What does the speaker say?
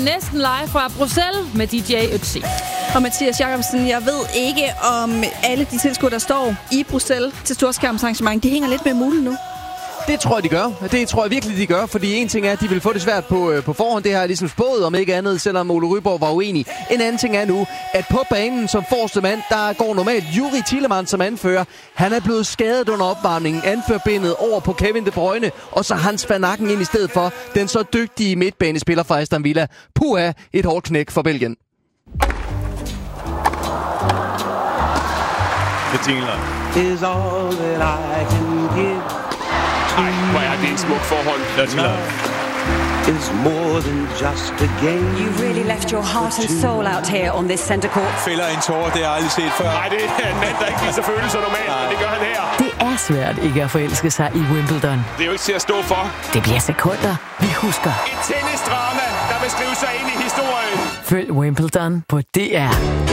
næsten live fra Bruxelles med DJ Ötzi. Og Mathias Jacobsen, jeg ved ikke, om alle de tilskuere, der står i Bruxelles til storskærmsarrangement, de hænger lidt med mulen nu. Det tror jeg, de gør. Det tror jeg virkelig, de gør. Fordi en ting er, at de vil få det svært på forhånd. Det har jeg ligesom spået, om ikke andet, selvom Ole Ryborg var uenig. En anden ting er nu, at på banen som forreste mand, der går normalt Juri Tielemans som anfører. Han er blevet skadet under opvarmningen. Anførbindet over på Kevin De Bruyne. Og så Hans van Aken ind i stedet for den så dygtige midtbanespiller fra Aston Villa. Puha, et hårdt knæk for Belgien. Is all that I can give. Ej, hvor er det et smukt forhold. Is more than just a game. You really left your heart and soul out here on this center court. Fælder en tårer, det har jeg aldrig set før. Nej, det er en mand, der ikke viser følelser normalt, men det gør han her. Det er svært ikke at forelske sig i Wimbledon. Det er jo ikke til at stå for. Det bliver sekunder, vi husker. Et tennisdrama, der vil skrive sig ind i historien. Følg Wimbledon på DR.